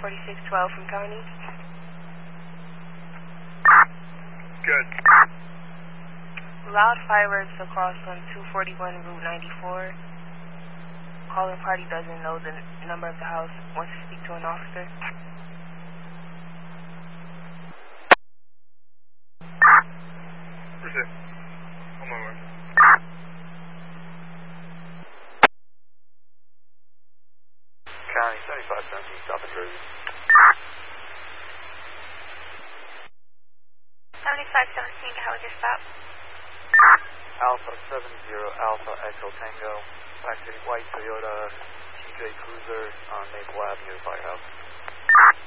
4612 from County. Good. Loud fireworks across on 241 Route 94. Calling party doesn't know the number of the house. Wants to speak to an officer. Where's it? On my way. County 7517, South New Jersey. 7517, how was your stop? Alpha 70 Alpha Echo Tango, Black City White Toyota TJ Cruiser on Maple Avenue, Firehouse.